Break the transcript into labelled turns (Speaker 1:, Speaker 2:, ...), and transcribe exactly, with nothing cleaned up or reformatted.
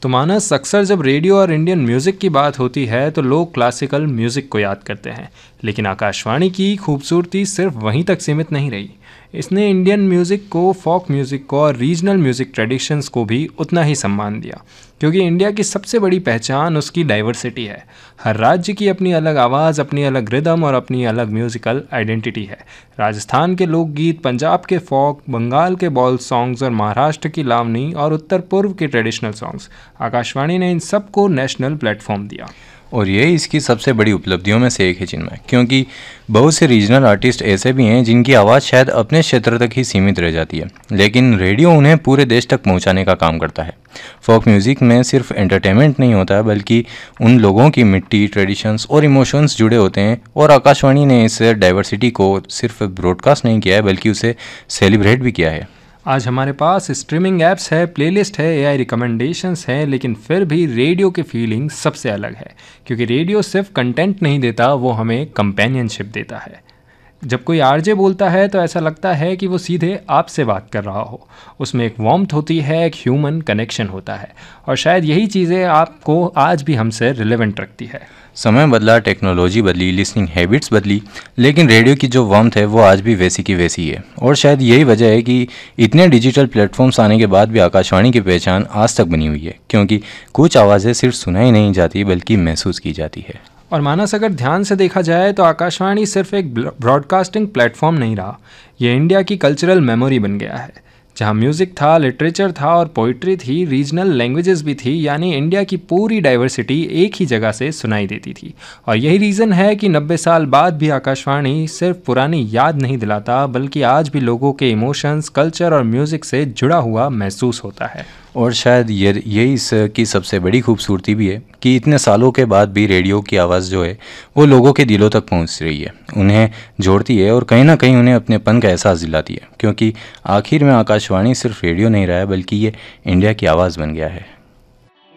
Speaker 1: तो मानस, अक्सर जब रेडियो और इंडियन म्यूज़िक की बात होती है तो लोग क्लासिकल म्यूज़िक को याद करते हैं, लेकिन आकाशवाणी की खूबसूरती सिर्फ वहीं तक सीमित नहीं रही। इसने इंडियन म्यूज़िक को, फोक म्यूज़िक को और रीजनल म्यूज़िक ट्रेडिशंस को भी उतना ही सम्मान दिया, क्योंकि इंडिया की सबसे बड़ी पहचान उसकी डाइवर्सिटी है। हर राज्य की अपनी अलग आवाज़, अपनी अलग रिदम और अपनी अलग म्यूज़िकल आइडेंटिटी है। राजस्थान के लोकगीत, पंजाब के फोक, बंगाल के बॉल सॉन्ग्स और महाराष्ट्र की लावनी और उत्तर पूर्व के ट्रेडिशनल सॉन्ग्स, आकाशवाणी ने इन सबको नेशनल प्लेटफॉर्म दिया।
Speaker 2: और ये इसकी सबसे बड़ी उपलब्धियों में से एक है चिन्मय, क्योंकि बहुत से रीजनल आर्टिस्ट ऐसे भी हैं जिनकी आवाज़ शायद अपने क्षेत्र तक ही सीमित रह जाती है, लेकिन रेडियो उन्हें पूरे देश तक पहुंचाने का काम करता है। फोक म्यूज़िक में सिर्फ एंटरटेनमेंट नहीं होता है, बल्कि उन लोगों की मिट्टी, ट्रेडिशंस और इमोशंस जुड़े होते हैं। और आकाशवाणी ने इस डाइवर्सिटी को सिर्फ ब्रॉडकास्ट नहीं किया है, बल्कि उसे सेलिब्रेट भी किया है।
Speaker 1: आज हमारे पास स्ट्रीमिंग ऐप्स है, प्लेलिस्ट है, एआई रिकमेंडेशंस हैं, लेकिन फिर भी रेडियो की फीलिंग सबसे अलग है, क्योंकि रेडियो सिर्फ कंटेंट नहीं देता, वो हमें कंपेनियनशिप देता है। जब कोई आरजे बोलता है तो ऐसा लगता है कि वो सीधे आपसे बात कर रहा हो। उसमें एक वार्मथ होती है, एक ह्यूमन कनेक्शन होता है, और शायद यही चीज़ें आपको आज भी हमसे रिलेवेंट रखती है।
Speaker 2: समय बदला, टेक्नोलॉजी बदली, लिसनिंग हैबिट्स बदली, लेकिन रेडियो की जो वार्मथ है वो आज भी वैसी की वैसी है। और शायद यही वजह है कि इतने डिजिटल प्लेटफॉर्म्स आने के बाद भी आकाशवाणी की पहचान आज तक बनी हुई है, क्योंकि कुछ आवाज़ें सिर्फ सुनाई नहीं जाती बल्कि महसूस की जाती है।
Speaker 1: और मानस, अगर ध्यान से देखा जाए तो आकाशवाणी सिर्फ एक ब्रॉडकास्टिंग प्लेटफॉर्म नहीं रहा, ये इंडिया की कल्चरल मेमोरी बन गया है। जहाँ म्यूज़िक था, लिटरेचर था और पोइट्री थी, रीजनल लैंग्वेजेस भी थी, यानी इंडिया की पूरी डाइवर्सिटी एक ही जगह से सुनाई देती थी। और यही रीज़न है कि नब्बे साल बाद भी आकाशवाणी सिर्फ पुरानी याद नहीं दिलाता, बल्कि आज भी लोगों के इमोशंस, कल्चर और म्यूज़िक से जुड़ा हुआ महसूस होता है।
Speaker 2: और शायद ये यही इसकी सबसे बड़ी खूबसूरती भी है कि इतने सालों के बाद भी रेडियो की आवाज़ जो है वो लोगों के दिलों तक पहुंच रही है, उन्हें जोड़ती है और कहीं ना कहीं उन्हें अपनेपन का एहसास दिलाती है, क्योंकि आखिर में आकाशवाणी सिर्फ रेडियो नहीं रहा है, बल्कि ये इंडिया की आवाज़ बन गया है।